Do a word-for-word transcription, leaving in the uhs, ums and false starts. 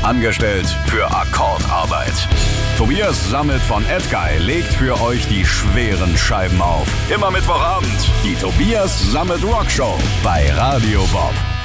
angestellt für Akkordarbeit. Tobias Sammet von Edguy legt für euch die schweren Scheiben auf. Immer Mittwochabend, die Tobias Sammet Rockshow bei Radio Bob.